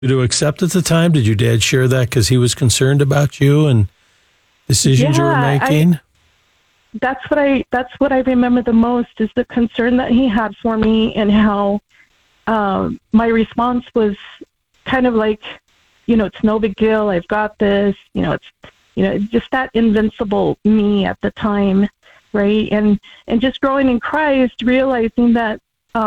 to accept at the time? Did your dad share that because he was concerned about you and decisions you were making? That's what I remember the most is the concern that he had for me and how my response was kind of like, it's no big deal. I've got this. It's just that invincible me at the time, right? And just growing in Christ, realizing that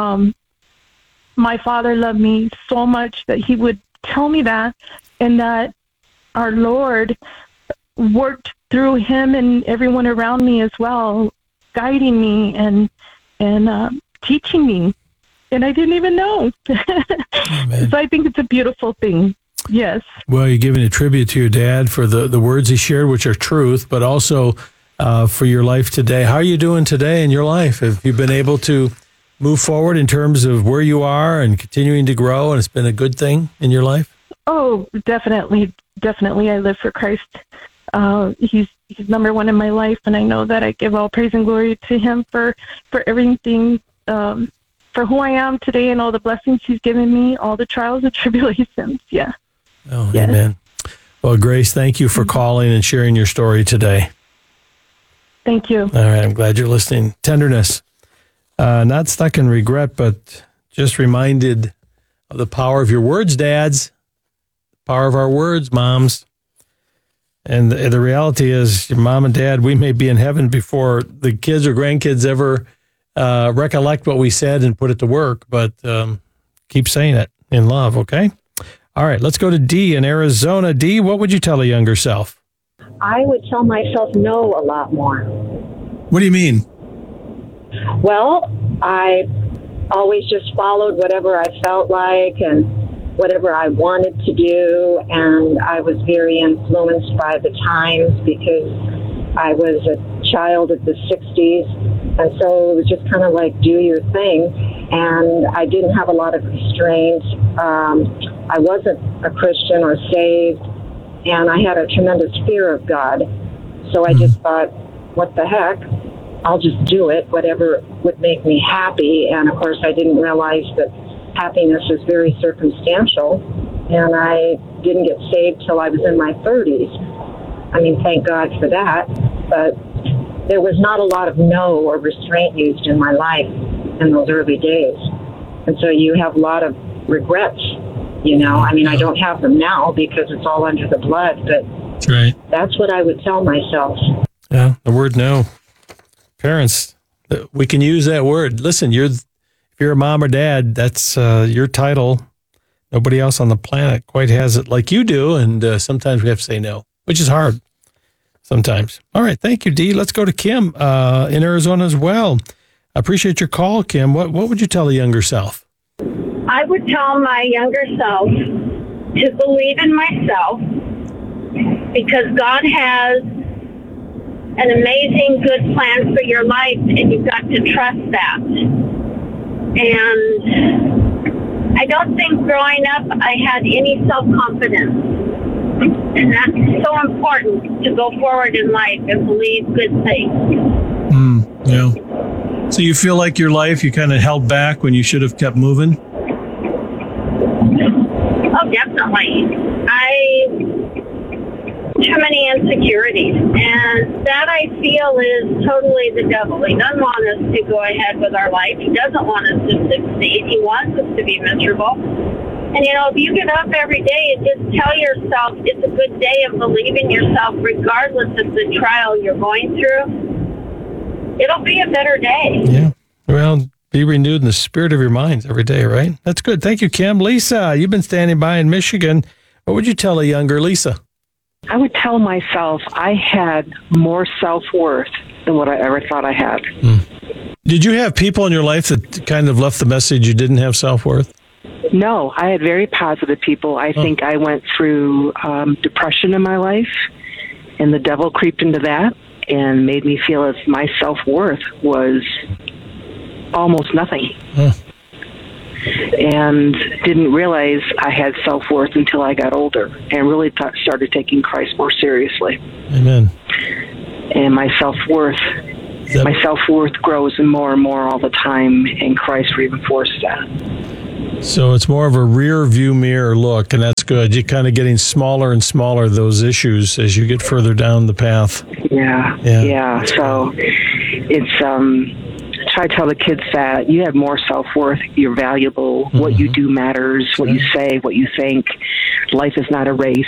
my Father loved me so much that he would tell me that, and that our Lord worked through him and everyone around me as well, guiding me and teaching me. And I didn't even know. Amen. So I think it's a beautiful thing. Yes. Well, you're giving a tribute to your dad for the words he shared, which are truth, but also for your life today. How are you doing today in your life? Have you been able to move forward in terms of where you are and continuing to grow, and it's been a good thing in your life? Oh, definitely. Definitely. I live for Christ. He's number one in my life, and I know that I give all praise and glory to him for everything, for who I am today and all the blessings he's given me, all the trials and tribulations. Yeah. Oh, yes. Amen. Well, Grace, thank you for calling and sharing your story today. Thank you. All right. I'm glad you're listening. Tenderness. Not stuck in regret, but just reminded of the power of your words, dads. The power of our words, moms. And the reality is, your mom and dad, we may be in heaven before the kids or grandkids ever recollect what we said and put it to work, but keep saying it in love, okay? All right, let's go to Dee in Arizona. Dee, what would you tell a younger self? I would tell myself no a lot more. What do you mean? Well, I always just followed whatever I felt like and whatever I wanted to do, and I was very influenced by the times because I was a child of the 60s, and so it was just kind of like, do your thing, and I didn't have a lot of restraints. I wasn't a Christian or saved, and I had a tremendous fear of God, so I just thought, what the heck, I'll just do it, whatever would make me happy, and of course I didn't realize that happiness is very circumstantial, and I didn't get saved till I was in my 30s. I mean, thank God for that, but there was not a lot of no or restraint used in my life in those early days. And so you have a lot of regrets, I mean, I don't have them now because it's all under the blood, but that's right. That's what I would tell myself. Yeah, the word no. Parents, we can use that word. Listen, if you're a mom or dad, that's your title. Nobody else on the planet quite has it like you do, and sometimes we have to say no, which is hard sometimes. All right, thank you, Dee. Let's go to Kim in Arizona as well. I appreciate your call, Kim. What would you tell a younger self? I would tell my younger self to believe in myself because God has an amazing, good plan for your life, and you've got to trust that. And I don't think growing up I had any self-confidence. And that's so important to go forward in life and believe good things. Yeah. So you feel like your life, you kind of held back when you should have kept moving? Oh, definitely. Too many insecurities, and that I feel is totally the devil. He doesn't want us to go ahead with our life. He doesn't want us to succeed. He wants us to be miserable. And if you get up every day and just tell yourself it's a good day and believe in yourself regardless of the trial you're going through, it'll be a better day. Yeah. Well, be renewed in the spirit of your minds every day, right? That's good. Thank you, Kim. Lisa, you've been standing by in Michigan. What would you tell a younger Lisa? I would tell myself I had more self-worth than what I ever thought I had. Did you have people in your life that kind of left the message you didn't have self-worth? No, I had very positive people. I think I went through depression in my life, and the devil creeped into that and made me feel as my self-worth was almost nothing. And didn't realize I had self-worth until I got older and really started taking Christ more seriously. Amen. And my self-worth grows more and more all the time, and Christ reinforces that. So it's more of a rear view mirror look, and that's good. You're kind of getting smaller and smaller, those issues, as you get further down the path. Yeah. So it's, try to tell the kids that you have more self-worth, you're valuable, what you do matters, what you say, what you think. Life is not a race.